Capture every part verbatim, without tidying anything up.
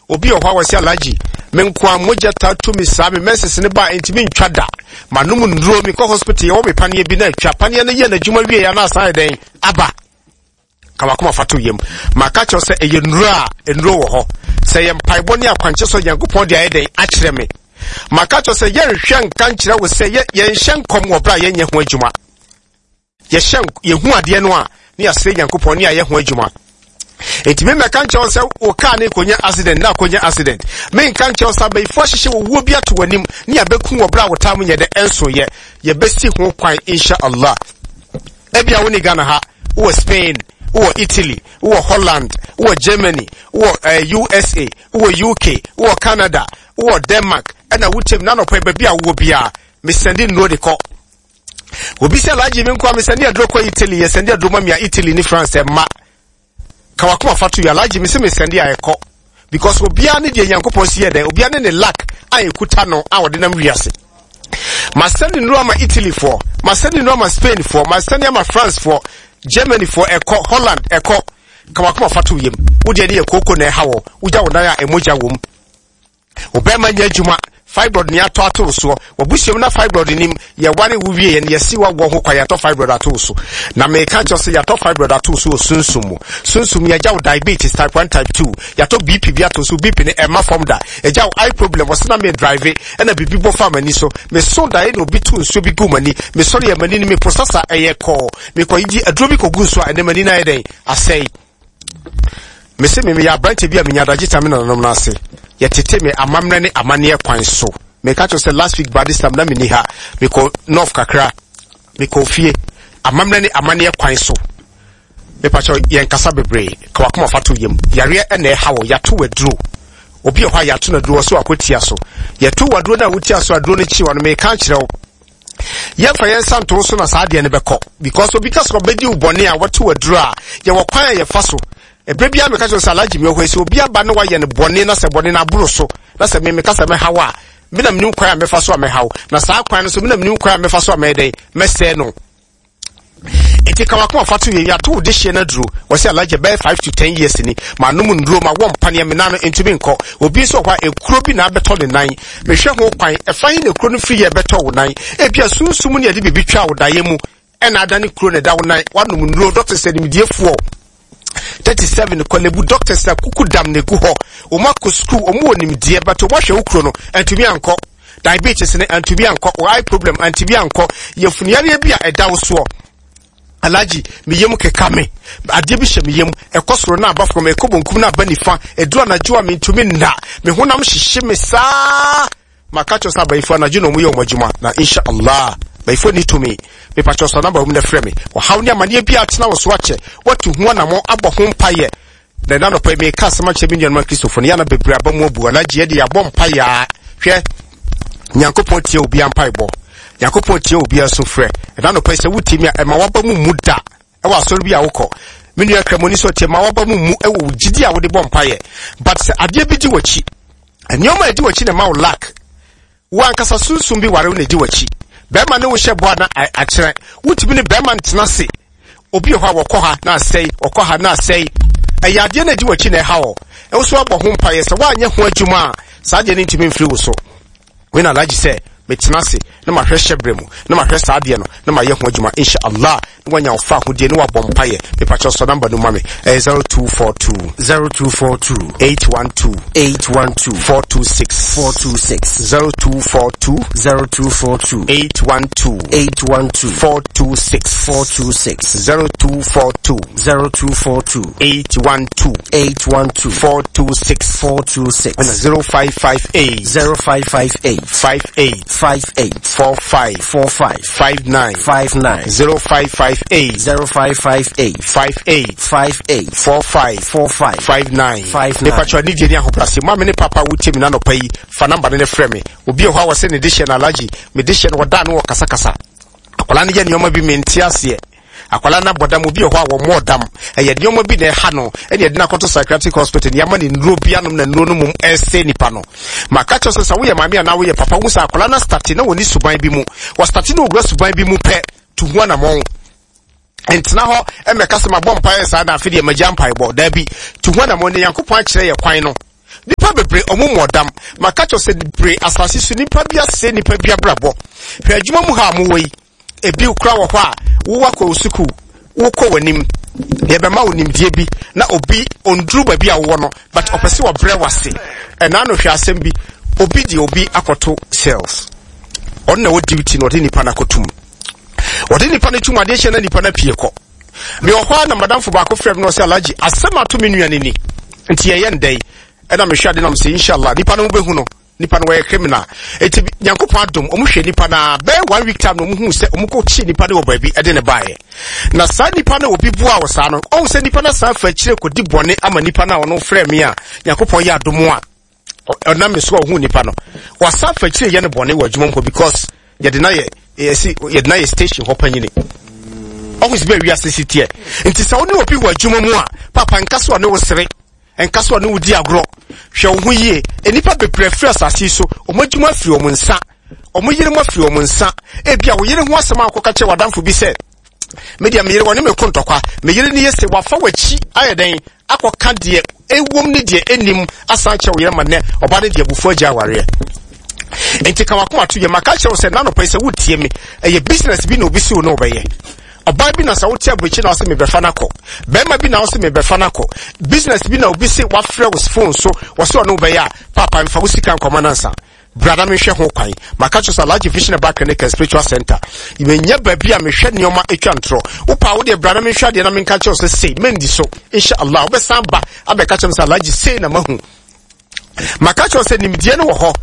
obi o hwa wasi alaji menkwa moja tatu mi sabe message ne ba entimi ntwada manum nduro mi ko hospital ye wo me panie bi na atwa panie na ye na djuma wie ya na asan den aba kama kuma fatu yem maka cho se eye nura enro wo ho se ye mpaibɔ ne akwanche so Nyankopɔn de ayeden a kyerɛ me maka cho se ye nhwe nka nkyerɛ wo se ye ye nhye nkom wo bra ye nye ho adwuma ye hye ye hu ade no a ne ase Nyankopɔn ne aye ho adwuma enti me meka nkyerɛ se wo ka ne konya accident na konya accident me nka nkyerɛ se ba ifo hyehye wo wo bi ato wanim ne abeku wo bra wo tam nye de enso ye ye besi ho kwan insha Allah ebia wo ni Ghana ha wo Spain wo Italy, wo Holland, wo Germany, wo uh, U S A, wo U K, wo Canada, wo Denmark, and I would tell none of my baby will be a Miss Sandin no de call. Will be said like Jimmy Kwame Sandia Droko Italy, yes, and Dromamia Italy in France and Ma Kawakuma Fatu, ya like Jimmy Sandia a call. Because we'll be an Indian Yankoposia, there will be an lack, I could tano our denomination. My son in Roma Italy for, my son in Roma Spain for, my son in my France for. Germany for Echo, Holland, Echo, Kawakuma Fatu yim, Ujadi a coco ne how, Uja Udaya emoja wum. Obema Yajuma, fibroid near Tato so, Obushimna fibroid in him, Yawani Uvi and Yasiwa Waho Kayato fibroid at also. Na me can't just say Yato fibroid at also Sunsumu. Sunsum Yajao diabetes type one, type two, Yato B P Biato so B P Emma from that. A Jao eye problem was not me drive and a people family so, me so that no be too so be gumani, me sorry a manini me processor a call, me ko iji a drobico guswa and the manina day, I say. Me say me ya bright to be a minyadajita mina nomnase. Yet me a mamrani a mania quine so. Me catch us last week by this time na miniha, me ko North Kakra, me ko fie, a mamrani a mania quine so. Me pacho yen kasabebre, Kawakuma Fatu yim, Yaria and a how yatu a drew. Obi o ya tuna drew so akotia so. Yatu a drew na utia so a dronichi one me can't you. Ye fa yen santo so na saade ne beko because because of bedi ubone a watu a draw ye wo kwan ye faso e brebia me ka so salaji me hwesi obi aba no wa ye ne bone na se bone na buru so na se me me ka se me hawa me na mnim kwan me faso a me hawo na saa kwan no so me na mnim kwan me faso a me den me se no eti Kawakuma Fatu ye ya to de hye na duro wo se alaje be five to ten years ni ma no mu nduro ma wo mpane me na no entumi nko obi so kwa ekuro bi na beto ne nan me hwe ho kwan e fan ne ekuro no free ye beto wo nan e bia sunsum ne de bibi twa wo daye mu e na ada ne kuro ne da wo nan wanu mu nduro doctor said me die fuo thirty-seven kolebu doctor sa kuku dam ne gu ho o mako screw o mu onim die beto wo hwe wo kuro no entumi anko diabetes ne entumi anko o eye problem entumi anko ye funuare bia e da wo so alaji miyemu kekame ade bi hye miyemu ekosoro na aba from ekobonkum na banifa edura na jiwa mentumi nda me honam hyehye me saa makacho sa baifo na jino mu ye omajuma na insha Allah baifo ni to me me pacho so number mu na frɛ me wo hawni amane bi atena wo so ache watu ho na mo abɔ ho mpaye na na no pa me ka sama che bi nyanma Kristofo ne ya na bebre aba mu obu alaji ye de ya bɔ mpaye hwɛ Nyankopɔn tie obi ampaebɔ Yakopon tie obi aso frɛ na no pɛ sɛ wutimi a ma waba mu muda e wa sɔre bi a wokɔ menu akramoni so tie ma waba mu mu e wo gidi a wo de bɔ mpaye but sɛ ade bi di wachi anyoma di wachi na ma wo lack wo ankasa sunsum bi ware wo na di wachi be ma ne wo hye bo na akyerɛ wutimi ne be ma ntena se obi ho a wokɔ ha na asɛi wokɔ ha na asɛi ɛyɛ ade na di wachi na ɛha wo e wo so abɔ ho mpaye sɛ wa anya ho adwuma a saa de ne ntimi mfiri wo so we na alaji sɛ metinase na ma hwɛ hyebremu na ma hwɛ saade no na ma yɛ ho adwuma insha Allah na wanya ofa hodie ne wabɔ mpaye me pacho so number no mame eh zero two four two zero two four two eight one two eight one two four two six four two six zero two four two zero two four two eight one two eight one two four two six four two six zero two four two zero two four two eight one two eight one two four two six four two six and zero five five eight zero five five eight five eight five eight four five four five five nine five nine zero five five eight zero five five eight five eight five eight four five four five five nine five ne nine. patwa ni gye ni ahobrase ma me ne papa wutimi na no pai fa number ne frɛ me obi ho a wose ne de hye na alaji me de hye no wada no kasa kasa akola ne ye nyoma bi menti ase akola na bodam obi ho a wo modam eye nyoma bi na ha no e de na koto psychiatric hospital ne yama ne nro bia no na nro no mum ese nipa no maka cho se wo ye mame na wo ye papa wo sa akola na start na woni suban bi mu wo start na ogura suban bi mu pɛ to ho na mon entina ho emeka se ma bom pae sa na afide magya mpae bo da bi to ho na mon ne Yankopɔn akyerɛ ye kwan no nipa bebre omo modam maka cho se bebre asase su nipa bia se nipa bia brabo hwe adwuma mu ha mo wei ebi ukra wo ho a wo wakọ osuku wo kọ wanim ye be ma wonim die bi na obi ondru ba bia wo no but opese wo bre wase ena no hwe asem bi obi di obi akoto sales on na wo duty no de nipa na kotum wode nipa na twum ade hye na nipa na pie kọ me ohwa na madam fo ba ko frem no se alaji asema to me nuane ni nti ye ndai ena me hwa de na me se inshallah nipa no behu no nipa no we criminal eti nyankopon adom omu hwe nipa na be one week time no mu hu se omu ko chi nipa de wo baabi ede ne baaye na sa nipa na obi bua wo sa no on se nipa na sa fa kire ko di bone ama nipa na wono frem me a nyankopon ye adom a ona me so hu nipa no wa sa fa kire ye ne bone wo adwuma mpo because ye de na ye esi ye de na ye station ho panyini always be we assist here nti sa woni obi wo adwuma mu a papa nkaso ne wo sere enkaso ne wo di agro hwe wo hu yie enipa bebre frɛ asase so omadwuma firi o munsa omoyire mo firi o munsa e bia wo yire ho asɛm akoka kye wadamfo bi sɛ media me yire woni me kontokwa me yire ne yese wafa wachi ayeden akoka de ewom ne de enim asan kye wo yire manne oba ne de abufu agya aware enti ka wakoma to ye maka kye wo sɛ nano pɛ sɛ wotie me eye business bi na obi si wo no obeye oba bi na sa wote abuchi na ose me befa nako bema bi na ose me befa nako business bi na obi se wa frɛ wo phone so wo se ono be ya papa mfa wo sika nkomanansa brother me hwe ho kwan maka cho sa large vision back clinic and spiritual center imenya ba bi a me hwe neoma etwa ntro wo pa wo de brother me hwe de na me nka cho se sei mendi so inshallah wo be samba abeka cho sa large sei na mahu maka cho se nimdie no wo ho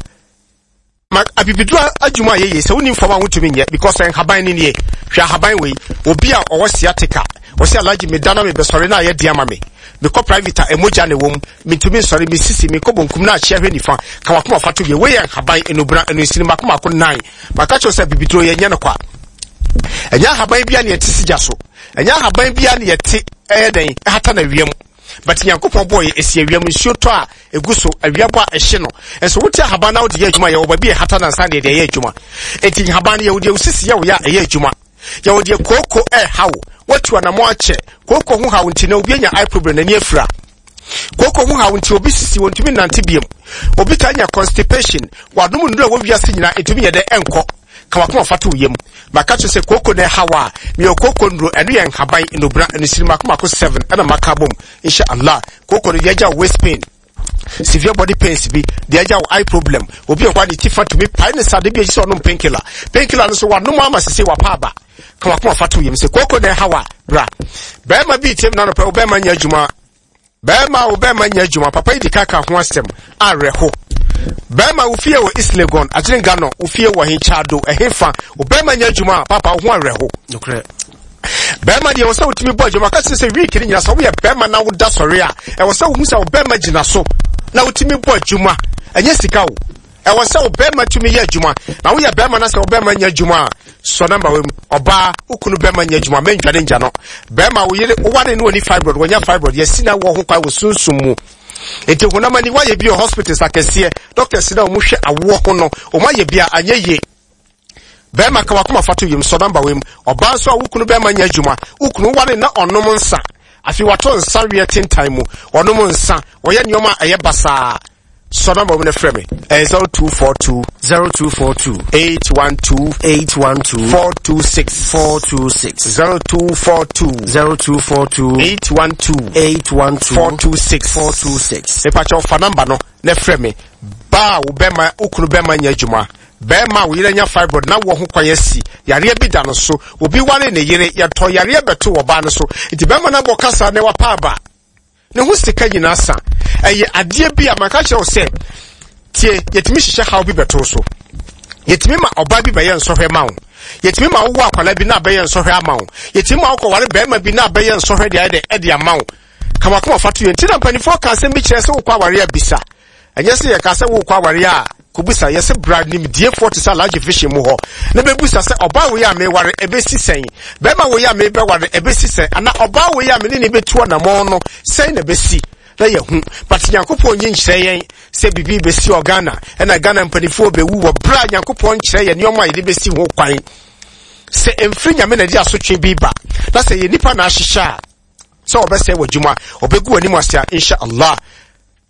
ma abibidu adwuma yeye se woni mfama wotumi nye because en haban ni nie hwa haban we obi a owo siatika wo se alaji me dana me besore na ye dia ma me me ko private emoja ne wom mitumi sore me sisi me ko bonkum na ahia hwe nifa ka wakoma fato ye we ye haban enobra enu sinima ko mako nine maka cho se abibidu ye nye no kwa enya haban bia ne yetisi jaso enya haban bia ne yete eden hata na wiem but yankopon boy esi awiam nsuo to a eguso awiabo a ehye no enso wote haban na wo de ye adwuma ye wo ba bi hata na nsa de de ye adwuma eti haban ye wo de usisi ye wo ya ye adwuma ye wo de koko e hawo watu na mo ache koko hu hawo nti na obi anya eye problem na ni afira koko hu hawo nti obi sisi wontumi nante biem obi tanya constipation wadum ndura wo wiase nyina etumi ye de enko kama kuma fatu yem maka cho se koko ne hawa mi koko ndro enu ye nhaban enobra enu sirima kuma ko seven ena makabom inshallah koko no yeja waist pain severe body pains bi de yeja eye problem obi okwa ni tifa to me pai ne sade bi so no painkiller painkiller no so wa no ma sese wa pa ba kama kuma fatu yem se koko ne hawa bra ba ma bi tem na no pa oba ma nya adwuma ba ma oba ma nya adwuma papa idi kaka ho asem areho bema ufie wo Islegon ajiringa no ufie wo hinchado ehefa obema nya adwuma papa ho areho nokre bema de wo se utimi bo adwuma ka se week ni nyina so wo ye bema na wo da sori a e wo se wo hu se obema gina so na utimi bo adwuma enye sika wo e wo se obema tumi ye adwuma na wo ye bema na se obema nya adwuma so number we oba ukunu bema nya adwuma menjade nja no bema wo yire wo wane no ni fibroid wo nya fibroid ye sina wo ho kwa wo sunsumu enti hunamani waye bi hospital sakese doctor sida omu hwe awo ho no omaye bia anyeye bema ka wakoma fatu yim so number wem oba so awukunu bema nya adwuma ukunu wane na onom nsa afi wato nsa wie ten time onom nsa oye nyoma eye basa so number wem na frame eh zero two four two zero two four two eight one two eight one two four two six four two six zero two four two zero two four two eight one two eight one two four two six four two six. e pa cho fa number no na frame ba wo bema ukunu bema nya adwuma bema wo yire nya fibroid na wo ho kwaye si yare bi da no so obi ware ne yire ye to yare beto wo ba no so iti bema na bo kasa ne wa pa ba ne ho sika nyina sa eye ade bi amaka che wo se tie yetimi hihye hawo bi beto so yetimi ma oba bi be ye nsohwe ma wo yetimi ma wo akwala bi na be ye nsohwe ama wo yetimi ma wo ware bema bi na be ye nsohwe de ade ade ama wo kama kuma fatu ye ntina panifo ka se bi kire se wo kwa ware abisa enye se ye ka se wo kwa ware a kubusa yese brand nim die forty sa large fish mu ho na bebusa se oba wo ya me ware ebesi sen bema wo ya me be ware ebesi sen ana oba wo ya me ne betu na mo no sen na besi na ye hu but Nyankopon nyi nkyere yen se bibi besi organa na Ghana mpanifo be wu wo bra Nyankopon nkyere ye neoma ye de besi ho kwan se emfiri nyame na di asotwe bi ba na se ye nipa na ahihya so obese wajuma obegu ani mu asia insha Allah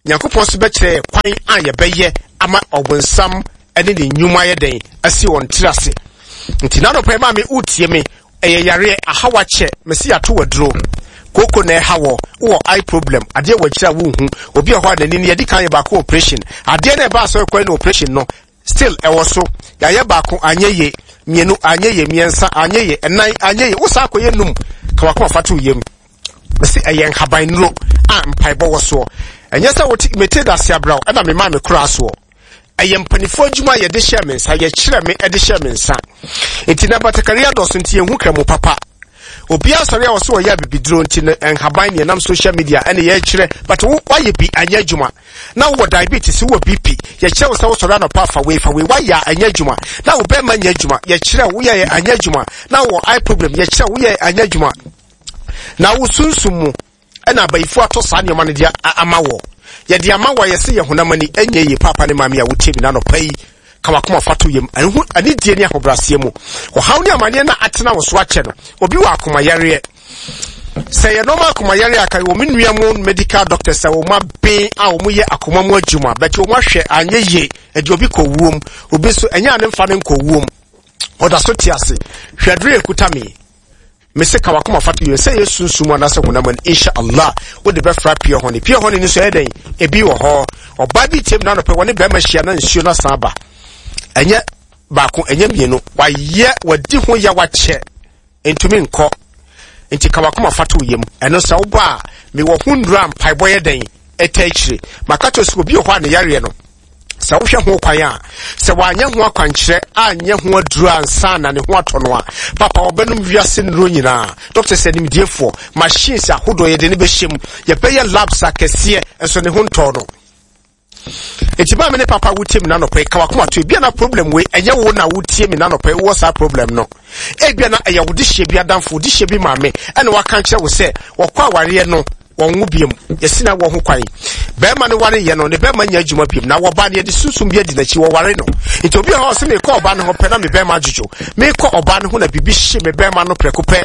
Nyankopon so be kire kwan an ye beye ama obonsam ene ne nnwuma ye den asi won tirase nti na no pe ma me utie me eye yare ahawa che me si ato wadro koko na hawo wo eye problem ade wa kira wo hu obi ho adani ne yedi kan ye ba ko operation ade na ba so kwan operation no still e wo so ya ye ba ko anyeye mienu anyeye miensa anyeye enan anyeye wo sa akoye num ka wa ko fatu yem me si eyen haban nro a mpaibo wo so enye sa wo ti mete da sia braw e na me ma me kura so ayem panifo adwuma ye de hye me nsa ye kire me e de hye me nsa enti na batakaria do so nti ehu kremo papa obi asori a wo so ya bibidro nti enhaban ne nam social media ene ye kire but wo ye bi anya adwuma na wo diabetes wo B P ye kire wo so wo sori na pa fa we fa we wa ya anya adwuma na wo be ma anya adwuma ye kire wo ye anya adwuma na wo eye problem ye kire wo ye anya adwuma na wo sunsumu ena bayifu ato sa ne ma ne dia amawo ye dia amawo ye se ye honamani enye ye papa ne mama ya wutie bi na no pai kama kuma fatu yem anhu ani die ne ahobrase mu wo hawo ne amane na atena wo so ache no obi wa akoma yare say ye normal akoma yare akai wo menua mu medical doctor say wo ma be a wo ye akoma mu adwuma but wo ma hwe anye ye e di obi ko wuom obi so enya ne mfa ne ko wuom oda so tiase hwadre ekuta me mese kawa kuma fatu ye say yesu sumu na se hunamani insha Allah wo de be fra pie honi pie honi ni so eden ebi wo ho oba bi tem na no pe woni be ma hia na nsuo na san ba enye baako enye mienu wa ye wadi ho ya wa che entumi nko enti kawa kuma fatu yem eno se wo ba me wo hundra mpaibo ye den etachire makato so bi ho na yare no se wo hwe ho kwan a se wanya ho akwankyere anya ho aduru ansa na ne ho atono a papa obenum wiase nro nyina doctor said nim diefo machines ahodo ye de ne be hyem ye be ye labs akese enso ne ho nto no eti ba me ne papa wutie mi na no pe kawa kuma to bia na problem we enye wo na wutie mi na no pe wo sa problem no e bia na eya wo de hye bia danfo de hye bi ma me ene wa kan kire wo se wo kwa aware no wonwu biem yesina wo ho kwan be ma ne ware ye no ne be ma nya adwuma biem na wo ba ne de susum bia di na chi wo ware no enti obi ha se me ko oba ne ho pe na me be ma adwojo me ko oba ne ho na bibi hye me be ma no preko pe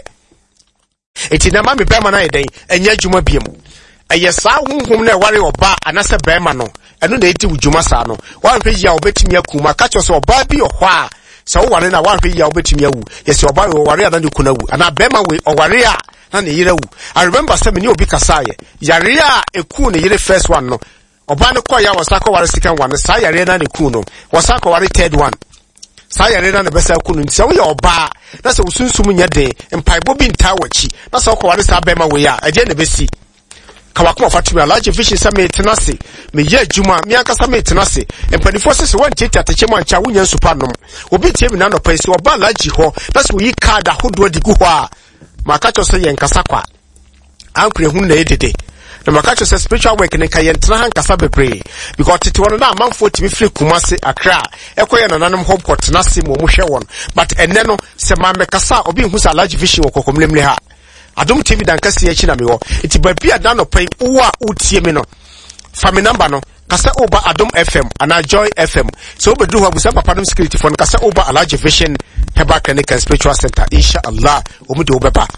enti na ma me be ma na ye den enya adwuma biem eye sa honhom na ware oba anase be ma no enu na eti wudwuma sa no wan hwe ya obetimi akuma ka cho so oba bi ohwo a se wo ware na wan hwe ya obetimi awu yesi oba wo ware na ne kuna wu ana be ma we oware a na ne yire wu I remember say me ni obi kasaye yare a eku ne yire first one no oba ne ko ya wasako ware second one sa yare na ne ku no wasako ware third one sa yare na ne besa ku no nti wo ya oba na se usunsum nya de empaibo bi nta wachi na se ko ware sa be ma we a eje ne besi kawa kuma fatumi alaje vision sa me tenase me ye adwuma me akasa me tenase empanifo sese wan tete atache mu ancha wunya nsupa nom obi tie mi na no pese oba alaje ho na se yi card ahodo digu ho a makacho se ye nkasa kwa ankure hu na edede na makacho se spiritual work ne ka ye ntena hankasa bebre because tete wono na amanfo timi free Kumasi Accra ekoye na nanom home court na se mo mo hwe won but enne no se ma mekasa obi hu sa alaje vision wo kokomlemle ha Adom T V dankasi ya china miwo iti babi adano pay uwa utie mi no fami number no kasa oba Adom F M ana Joy F M so obedu wa busa papa no security phone kasa oba Alaje Vision Herbal Clinic and Spiritual Center insha Allah omude obeba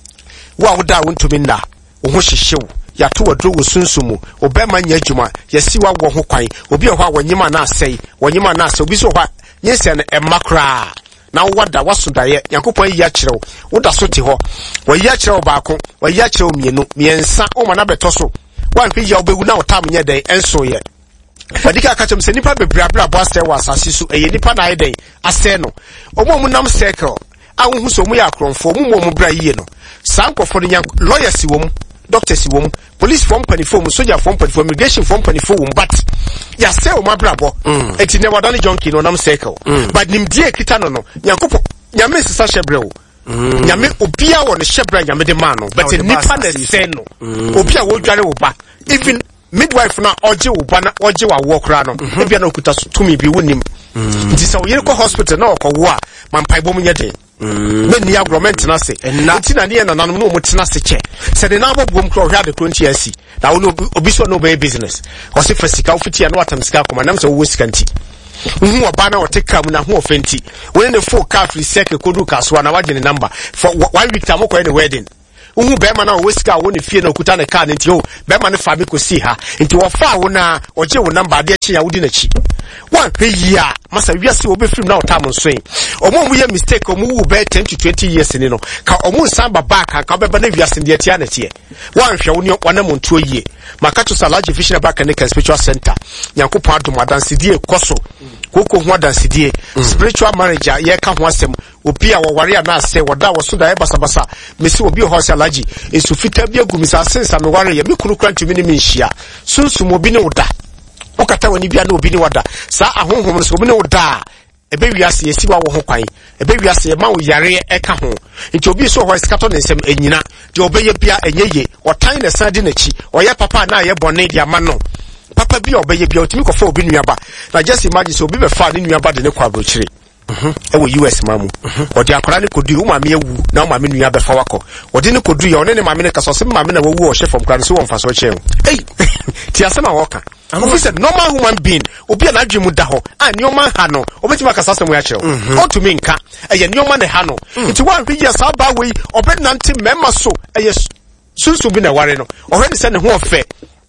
wa woda wontumi nda wo ho hyehyew ya to wadro wo sunsumu obema nya adwuma yesi wa wo ho kwan obi ho a wonyima na asai wonyima na asai obi so ho nyese na emakra na wada wasodaye Yakopon yi akyerew woda so te ho wa yi akyerew baako wa yi akyerew mienu miensa o ma na beto so wan hwe ya obegu na otam nya den enso ye fadika akachem se nipa bebrabra bo ase wa asase so eye nipa na ayeden ase no omo mu nam circle a wo hu so mu ya akronfo mu mo mu bra yie no sankofo no nya lawyers wo mu doctors wo mu police form panifo mu soldier form panifo immigration form panifo wo but ya se o mabrabo eti ne wadani junkie no nam circle but nim die kita no no Yakopon nyame sesa hyebrɛw nyame obia wo ne hyebra nyame de ma no but nipa na se no obia wo dware wo ba even midwife na oje wo ba na oje wa wo kra no obia na okuta tumi bi wonim nti se wo yere ko hospital na okwo a mampaibo mu nyede me ni agreement na se nti na ne na nanom no mo tena se che se de na abobom kro hwa de twenty asi na wo obi so no be business o se fasika wo fitia na watam sika koma nam se wo sika nti hu oba na oteka mu na hu ofenti woni ne full car free circle kodu kaso na wagye ne number for one week time ko any wedding uhu bema na wesika wo ne fie na okuta ne car nti o bema ne fa me kosi ha nti wo fa wo na oje wo number de chi ya wodi na chi wan hwe yi a masa wiase obe film na otam nso yin omo mu ye mistake omo wu be ten to twenty years ni no ka omo nsan ba back ka obeba na wiase de tia na tie wan hwe wo ne wana montuo yie maka to Salaji Fishing Back and Spiritual Center Nyankopon adom adansidie koso koko ho adansidie spiritual manager ye ka ho asem obi a wo ware na ase woda wo so da e basa basa mesi obi ho Salaji ensu fita bi agumisa sensa me ware ye me kunu krantu mi ni mi nhia sunsum obi ne woda okata wani bia na obi ne woda sa ahonhom so obi ne woda ebe wiase yesi wa wo ho kwan ebe wiase ma wo yare eka ho nti obi so ho skato ne nsem enyina de obeye bia enyeye otan ne san de nachi oye papa na ye bone dia ma no papa bia obeye bia otimi ko fa obi nuaba na just imagine so obi be fa ne nuaba de ne kwa brochire mhm e wo U S mamu odi akora ne koduru ma me ewu na ma me nuaba fa wako odi ne koduru ye one ne ma me ne kaso se ma me na wo wu o chef from kran so won fa so che ei ti asema woka Obi said normal human being obi na adwemu da ho a nioma ha no obetima kasa semu ya kire o to me nka eye nioma ne ha no nti wan hwe ya sa ba we obenante mema so eye sunsu bi na ware no ohwe ne se ne ho ofe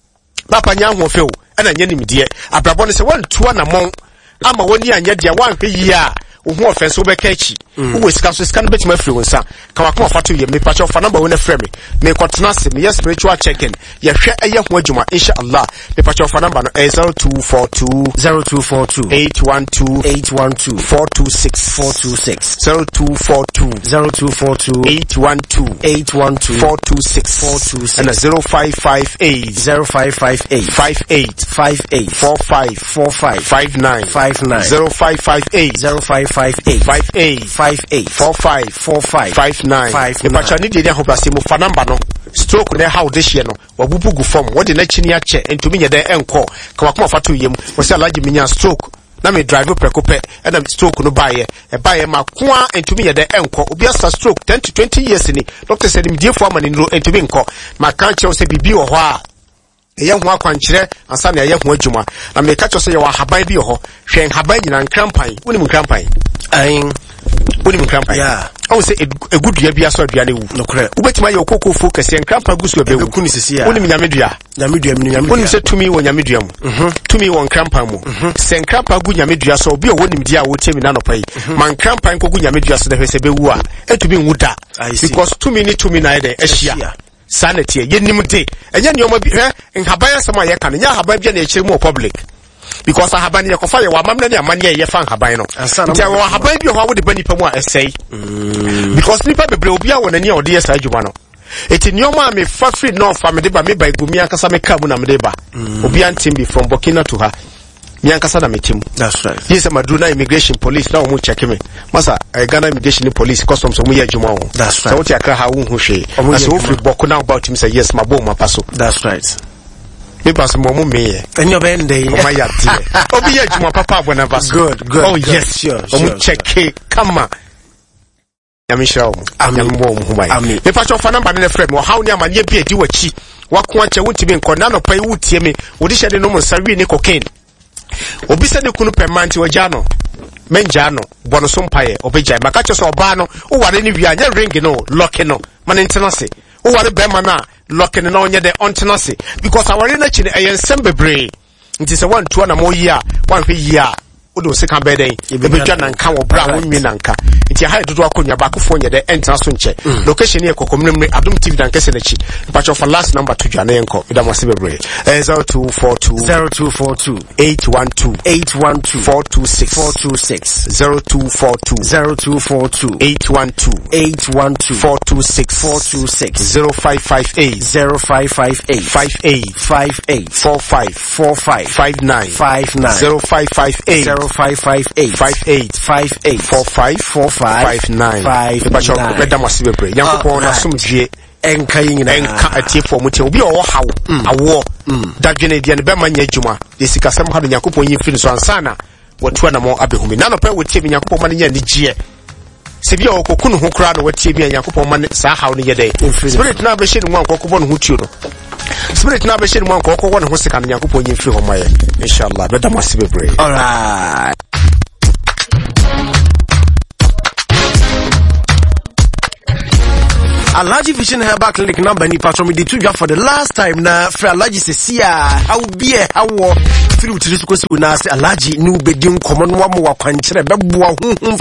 papa nya ho ofe o na nya nimdie abrabo ne se wan tuwa na mon ama woni anya dia wan hwe yi a ohu offense obeka echi wo sika so sika no betima afiri wonsa ka wakoma fato ye me pacho fa number we na frame me kwatena se me spiritual check-in ye hwe eye ho adwuma insha Allah me pacho fa number no zero two four two zero two four two eight one two eight one two four two six four two six zero two four two zero two four two eight one two eight one two four two six four two six and zero five five eight zero five five eight five eight five eight four five four five five nine five nine zero five five eight zero five five eight five eight five eight four five four five five nine five nine pacha ni de dia hobrase mu fa number no stroke na how de hye no wabubu gu form wo de na chini a che entumi nye de enko ka wakoma fa to yem wo se Alaji minya stroke na me drive prekope e na stroke no baye e baye makoa entumi nye de enko obi asa stroke ten to twenty years ni doctor said me die for amani no entumi enko maka che wo se bibi wo ho a eye ho akwankyere ansa na eye ho adwuma na me ka che se ye wa haban bi ho hwen haban nyina nkrampan woni nkrampan ayin woni nkrampan yeah I say a good year be a sort of Yanu. No credit. Ubetima your cocoa focus and crampa gusu be kunis here. Only Yamidria. Yamidrium. Only said to me one Yamidrium. To me one crampamu. Send crampa good Yamidria so be a winning dear would tell me none of pay. Man crampa and cocoa Yamidria so the Hesebewa. And to be Wuda. Because two minutes to me neither. Asia. Sanity. Yenimute. And then you might be here and Habaya Sama Yakan. And Yahababian more public. Because I have been your fire, one man, and money, ye fan habino. And there were a baby how would the bunny pomo essay. Because Nipa Bebrobia when a near dear Sajumano. It in your mammy, fat free no family by me by Gumia Kasame Kabuna Medeba. Obian Timby from Burkina to her. Miankasana metim. That's right. He's a Maduna immigration police now mu check me. Masa a Ghana immigration police customs so we Juma. That's right. So what you can have who she. As if we Bokuna about him say yes, my boma paso. That's right. Because Momo me and your bend day. Oh my god. Oh yeah, Juma Papa when I was good, good. Oh yes, sure. Oh check come on. Yamisha, I'm warm who I am. If I saw Fanamba in the frame or how near my near be a do a chi. What quantity would be in Cornano pay would tear me, would you no more Sarini cocaine? Obisa de kunu permanent wajano. Menjano, Bonosum Paye, Obeja, Macachos or Bano, or what any via ring no, lockeno, manintenasi. Or what a bemana, locking and on the ontenasi. Because our energy a ensemble brain. It is a one to one more year, one year. Udo second bed, the Bijan and Kawa Brown Minanka. It's a high to walk on your back for the entrance sunche. Location here, Cocominum, Adum T V and Kessenechi. Patch of a last number to Janenko, Idamasibre. zero two four two zero two four two eight one two eight one two four two six four two six zero two four two zero two four two eight one two eight one two four two six four two six zero five five eight zero five five eight five eight five eight four five four five five nine five nine zero five five eight zero five five eight five eight five eight four five four five five nine five nine. Madam was very young upon a sum G. Enka yin enka atie for muti obi o hawo awo dadwene de ne be manya adwuma de sika sam ha do yakopon yin firi so ansana watu na mo abehumi na no pe wotie bi yakopon man nya ni gie se bi o kokunu ho kra no wotie bi yakopon man sa hawo ne yede spirit na be hye ne mo ankokobon ho tuo no spirit na be hye ne mo ankokobon ho sika ne yakopon yin firi ho maye inshallah be da mo sibebre. All right. Allergy Vision Herbal Clinic number ni patron di two for the last time na for allergy se how be how through to this kwesi na say allergy ni ubedi nkomo no wa mo wa kwankyere beboa honhom